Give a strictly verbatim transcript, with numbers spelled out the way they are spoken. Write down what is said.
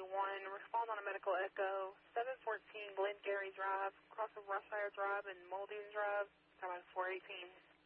one. Respond on a medical echo. seven fourteen Glengarry Drive, cross of Rossfire Drive and Muldoon Drive. Time is four eighteen.